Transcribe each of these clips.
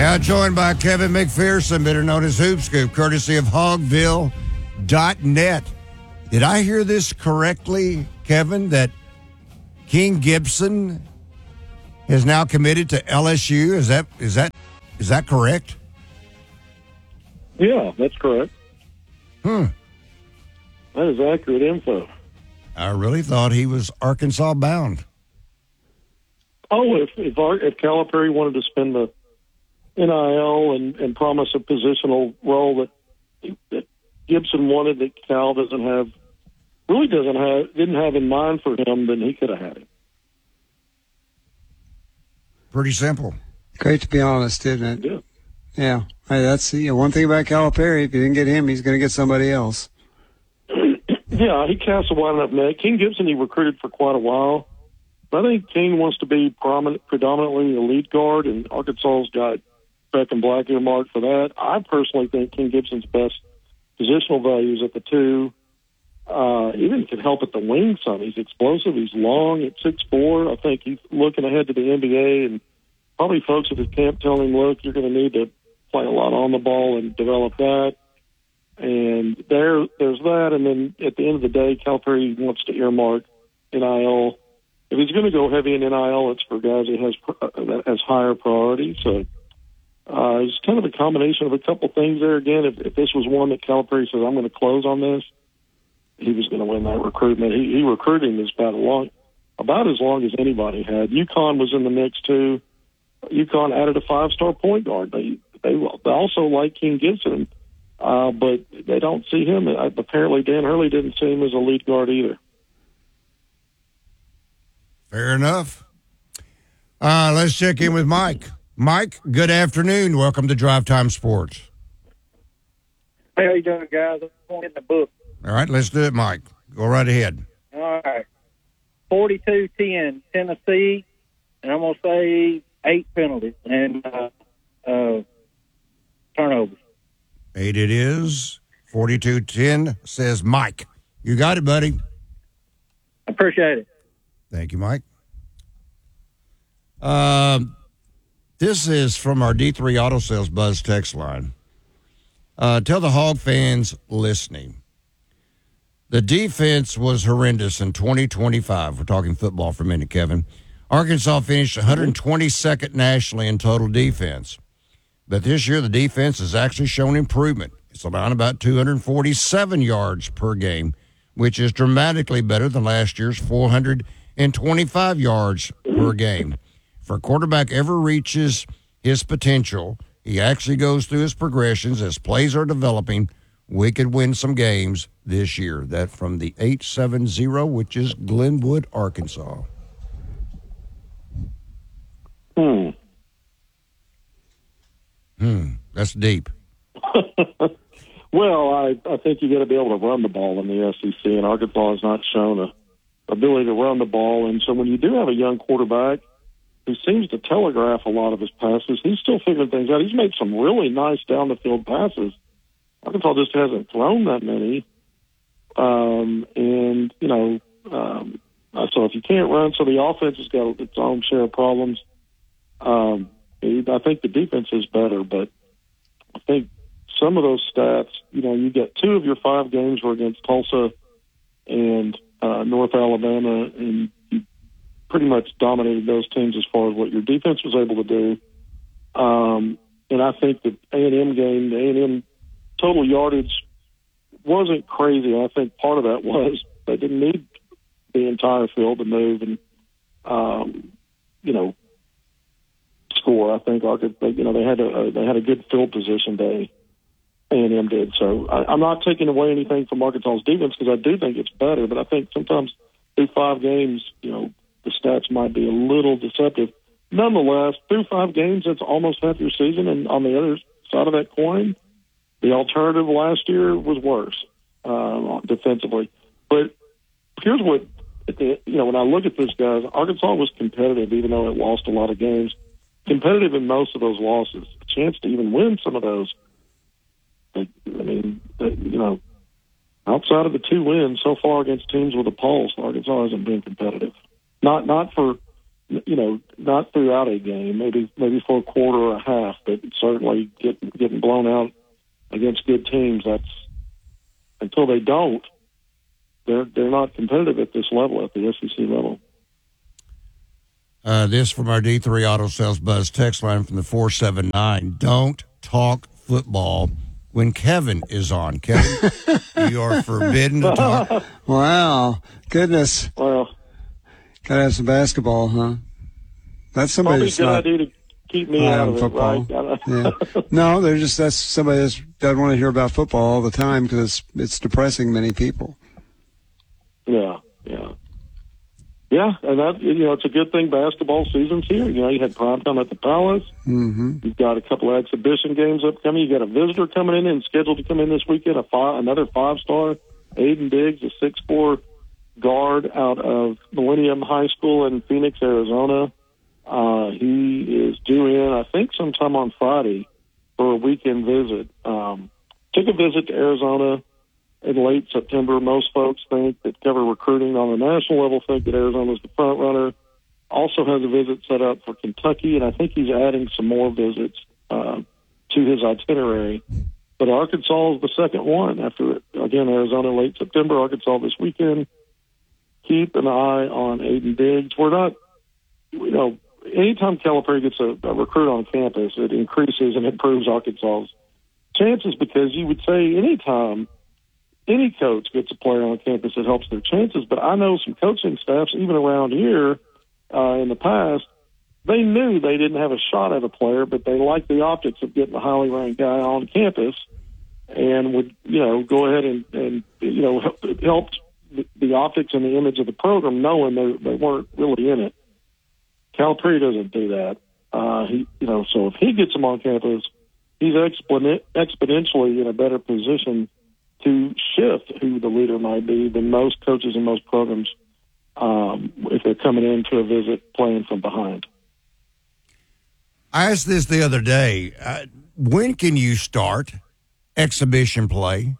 Now joined by Kevin McPherson, better known as Hoop Scoop, courtesy of Hogville.net. Did I hear this correctly, Kevin, that King Gibson is now committed to LSU? Is that correct? Yeah, that's correct. That is accurate info. I really thought he was Arkansas bound. Oh, if Calipari wanted to spend the NIL and promise a positional role that Gibson wanted, that Cal didn't have in mind for him, then he could have had it. Pretty simple. Great to be honest, isn't Yeah. it? Yeah. Hey, that's one thing about Calipari. If you didn't get him, he's going to get somebody else. Yeah, he cast a wide enough net. King Gibson, he recruited for quite a while. But I think King wants to be predominantly a lead guard, and Arkansas's got Beck and Black earmarked for that. I personally think King Gibson's best positional values at the two. Even could help at the wing some. He's explosive. He's long at 6'4". I think he's looking ahead to the NBA, and probably folks at his camp telling him, look, you're going to need to play a lot on the ball and develop that. And there's that. And then at the end of the day, Calipari wants to earmark NIL. If he's going to go heavy in NIL, it's for guys that has higher priority. So it's kind of a combination of a couple things there. Again, if this was one that Calipari says, I'm going to close on this, he was going to win that recruitment. He recruited him about as long as anybody had. UConn was in the mix too. UConn added a 5-star point guard. They also like King Gibson, but they don't see him. Apparently, Dan Hurley didn't see him as a lead guard either. Fair enough. Let's check in with Mike. Mike, good afternoon. Welcome to Drive Time Sports. Hey, how you doing, guys? I'm in the book. All right, let's do it, Mike. Go right ahead. All right. 42-10, Tennessee, and I'm going to say 8 penalties and turnovers. 8 it is. 42-10 says Mike. You got it, buddy. Appreciate it. Thank you, Mike. This is from our D3 Auto Sales Buzz text line. Tell the Hog fans listening, the defense was horrendous in 2025. We're talking football for a minute, Kevin. Arkansas finished 122nd nationally in total defense. But this year, the defense has actually shown improvement. It's around about 247 yards per game, which is dramatically better than last year's 425 yards per game. If a quarterback ever reaches his potential, he actually goes through his progressions as plays are developing. We could win some games this year. That from the 870, which is Glenwood, Arkansas. That's deep. Well, I think you got to be able to run the ball in the SEC, and Arkansas has not shown a ability to run the ball. And so when you do have a young quarterback who seems to telegraph a lot of his passes, he's still figuring things out. He's made some really nice down-the-field passes. Arkansas just hasn't thrown that many. So if you can't run, so the offense has got its own share of problems. I think the defense is better, but I think some of those stats, you get 2 of your 5 games were against Tulsa and North Alabama, and you pretty much dominated those teams as far as what your defense was able to do. And I think the A&M game, the A&M total yardage wasn't crazy. I think part of that was they didn't need the entire field to move and, score. I think they had a good field position day. A&M did. So I'm not taking away anything from Arkansas's defense because I do think it's better, but I think sometimes through 5 games, the stats might be a little deceptive. Nonetheless, through 5 games, that's almost half your season, and on the other side of that coin, the alternative last year was worse defensively. But here's what, when I look at this, guys, Arkansas was competitive even though it lost a lot of games. Competitive in most of those losses. A chance to even win some of those. Outside of the 2 wins so far against teams with a pulse, Arkansas hasn't been competitive. Not for not throughout a game, maybe for a quarter or a half, but certainly getting blown out against good teams. That's until they don't, they're not competitive at this level, at the SEC level. This from our D3 Auto Sales Buzz text line from the 479. Don't talk football when Kevin is on. Kevin, you are forbidden to talk. Wow. Goodness. Well, gotta have some basketball, huh? That's somebody probably a good idea to keep me out of football. It, right? Yeah. No, that's somebody that doesn't want to hear about football all the time because it's depressing many people. Yeah. Yeah, and that it's a good thing basketball season's here. You had primetime at the Palace. Mm-hmm. You've got a couple of exhibition games upcoming. You got a visitor coming in and scheduled to come in this weekend. Another 5-star, Aiden Diggs, a 6'4" guard out of Millennium High School in Phoenix, Arizona. He is due in, I think, sometime on Friday for a weekend visit. Took a visit to Arizona in late September. Most folks think that cover recruiting on the national level think that Arizona's the front runner. Also has a visit set up for Kentucky, and I think he's adding some more visits to his itinerary. But Arkansas is the second one after, again, Arizona late September, Arkansas this weekend. Keep an eye on Aiden Diggs. We're not, anytime Calipari gets a recruit on campus, it increases and improves Arkansas's chances, because you would say anytime any coach gets a player on campus, it helps their chances. But I know some coaching staffs, even around here in the past, they knew they didn't have a shot at a player, but they liked the optics of getting a highly ranked guy on campus and would, go ahead and helped the optics and the image of the program, knowing they weren't really in it. Calipari doesn't do that. So if he gets him on campus, he's exponentially in a better position to shift who the leader might be than most coaches and most programs if they're coming into a visit playing from behind. I asked this the other day. When can you start exhibition play?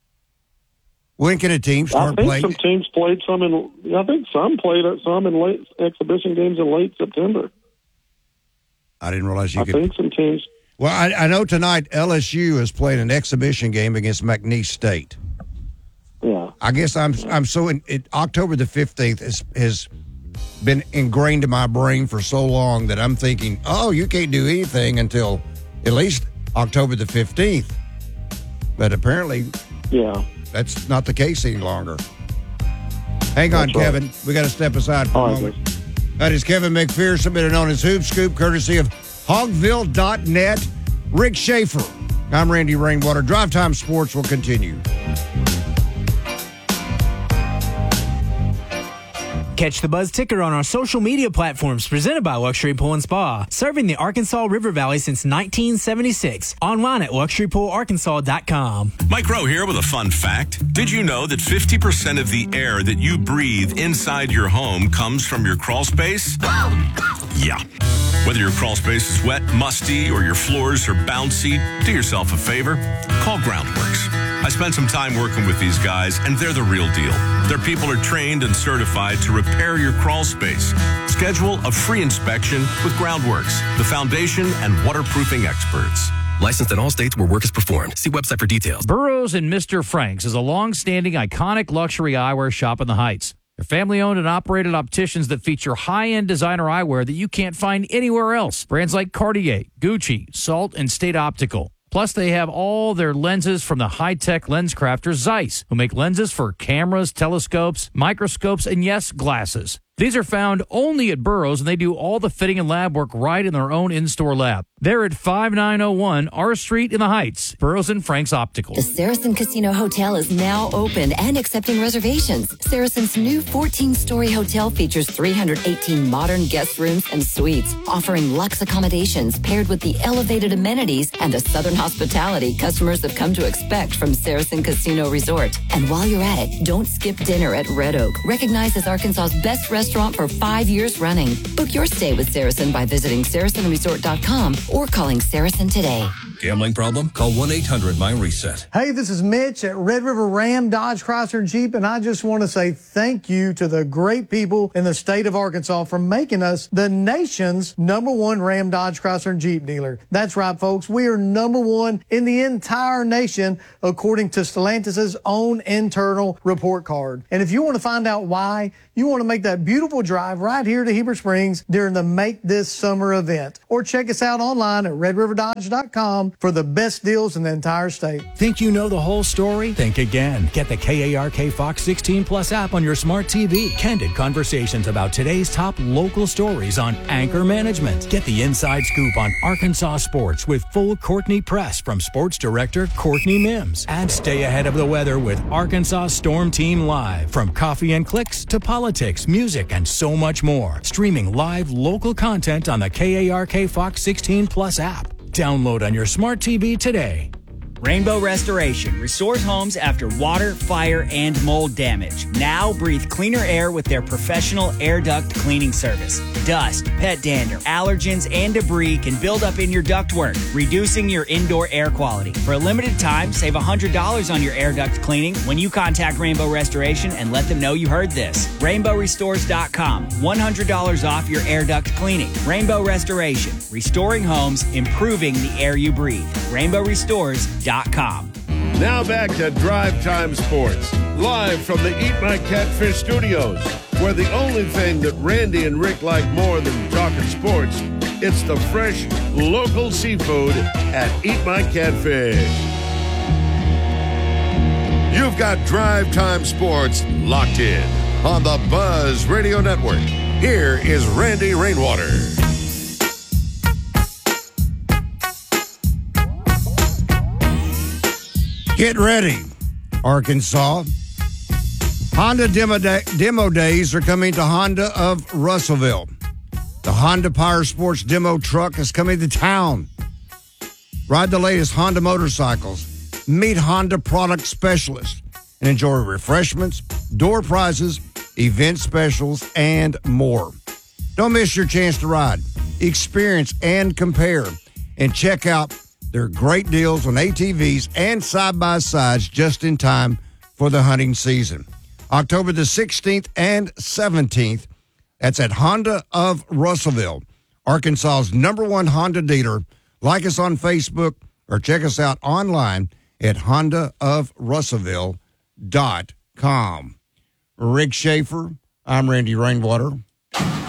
When can a team start playing? I think some teams played some some played some in late exhibition games in late September. I didn't realize you could. I think some teams. Well, I know tonight LSU is playing an exhibition game against McNeese State. Yeah. I guess I'm so October the 15th has been ingrained in my brain for so long that I'm thinking, you can't do anything until at least October the 15th. But apparently, that's not the case any longer. Hang on, Kevin. We got to step aside for a moment. That is Kevin McPherson, better known as Hoop Scoop, courtesy of Hogville.net. Rick Schaefer. I'm Randy Rainwater. Drive Time Sports will continue. Catch the Buzz Ticker on our social media platforms presented by Luxury Pool and Spa. Serving the Arkansas River Valley since 1976. Online at luxurypoolarkansas.com. Mike Rowe here with a fun fact. Did you know that 50% of the air that you breathe inside your home comes from your crawl space? Yeah. Whether your crawl space is wet, musty, or your floors are bouncy, do yourself a favor. Call Groundworks. I spent some time working with these guys, and they're the real deal. Their people are trained and certified to repair your crawl space. Schedule a free inspection with Groundworks, the foundation and waterproofing experts. Licensed in all states where work is performed. See website for details. Burroughs and Mr. Frank's is a long-standing, iconic luxury eyewear shop in the Heights. They're family-owned and operated opticians that feature high-end designer eyewear that you can't find anywhere else. Brands like Cartier, Gucci, Salt, and State Optical. Plus, they have all their lenses from the high-tech lens crafter Zeiss, who make lenses for cameras, telescopes, microscopes, and yes, glasses. These are found only at Burroughs, and they do all the fitting and lab work right in their own in-store lab. They're at 5901 R Street in the Heights, Burroughs and Frank's Optical. The Saracen Casino Hotel is now open and accepting reservations. Saracen's new 14-story hotel features 318 modern guest rooms and suites, offering luxe accommodations paired with the elevated amenities and the southern hospitality customers have come to expect from Saracen Casino Resort. And while you're at it, don't skip dinner at Red Oak, recognized as Arkansas's best restaurant for 5 years running. Book your stay with Saracen by visiting SaracenResort.com or calling Saracen today. Gambling problem? Call 1-800-MyReset. Hey, this is Mitch at Red River Ram, Dodge, Chrysler, and Jeep, and I just want to say thank you to the great people in the state of Arkansas for making us the nation's #1 Ram, Dodge, Chrysler, and Jeep dealer. That's right, folks. We are #1 in the entire nation, according to Stellantis' own internal report card. And if you want to find out why, you want to make that beautiful drive right here to Heber Springs during the Make This Summer event. Or check us out online at redriverdodge.com for the best deals in the entire state. Think you know the whole story? Think again. Get the KARK Fox 16 Plus app on your smart TV. Candid conversations about today's top local stories on Anchor Management. Get the inside scoop on Arkansas sports with full Courtney Press from sports director Courtney Mims. And stay ahead of the weather with Arkansas Storm Team Live. From coffee and clicks to politics, music, and so much more. Streaming live local content on the KARK Fox 16 Plus app. Download on your smart TV today. Rainbow Restoration restores homes after water, fire, and mold damage. Now breathe cleaner air with their professional air duct cleaning service. Dust, pet dander, allergens, and debris can build up in your ductwork, reducing your indoor air quality. For a limited time, save $100 on your air duct cleaning when you contact Rainbow Restoration and let them know you heard this. RainbowRestores.com. $100 off your air duct cleaning. Rainbow Restoration. Restoring homes, improving the air you breathe. RainbowRestores.com. Now back to Drive Time Sports, live from the Eat My Catfish studios, where the only thing that Randy and Rick like more than talking sports, it's the fresh, local seafood at Eat My Catfish. You've got Drive Time Sports locked in on the Buzz Radio Network. Here is Randy Rainwater. Get ready, Arkansas. Honda demo days are coming to Honda of Russellville. The Honda Power Sports demo truck is coming to town. Ride the latest Honda motorcycles. Meet Honda product specialists and enjoy refreshments, door prizes, event specials, and more. Don't miss your chance to ride. Experience and compare. And check out their great deals on ATVs and side-by-sides just in time for the hunting season. October the 16th and 17th, that's at Honda of Russellville, Arkansas's #1 Honda dealer. Like us on Facebook or check us out online at hondaofrussellville.com. Rick Schaefer, I'm Randy Rainwater.